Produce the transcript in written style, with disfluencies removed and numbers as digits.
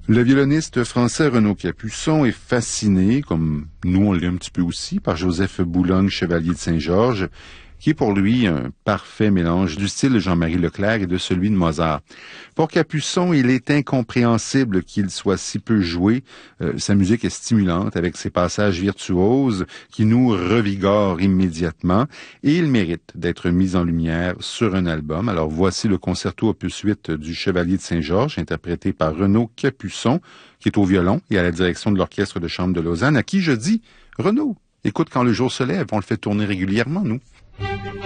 Le violoniste français Renaud Capuçon est fasciné, comme nous on l'est un petit peu aussi, par Joseph Boulogne, chevalier de Saint-Georges, qui est pour lui un parfait mélange du style de Jean-Marie Leclerc et de celui de Mozart. Pour Capuçon, il est incompréhensible qu'il soit si peu joué. Sa musique est stimulante avec ses passages virtuoses qui nous revigorent immédiatement et il mérite d'être mis en lumière sur un album. Alors voici le concerto opus 8 du Chevalier de Saint-Georges, interprété par Renaud Capuçon, qui est au violon et à la direction de l'Orchestre de chambre de Lausanne, à qui je dis, Renaud, écoute quand le jour se lève, on le fait tourner régulièrement, nous.